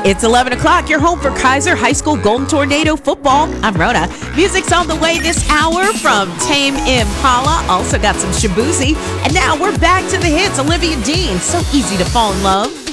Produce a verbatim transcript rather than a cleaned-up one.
It's eleven o'clock. You're home for Kaiser High School Golden Tornado football. I'm Rhoda. Music's on the way this hour from Tame Impala. Also got some Shabuzi. And now we're back to the hits. Olivia Dean. So easy to fall in love.